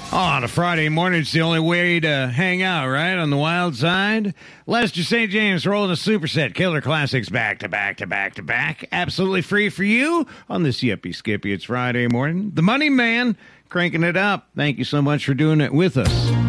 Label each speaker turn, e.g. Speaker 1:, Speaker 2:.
Speaker 1: On a Friday morning, it's the only way to hang out, right? On the wild side. Lester St. James rolling a superset. Killer classics back to back to back to back. Absolutely free for you on this Yippee Skippy. It's Friday morning. The Money Man cranking it up. Thank you so much for doing it with us.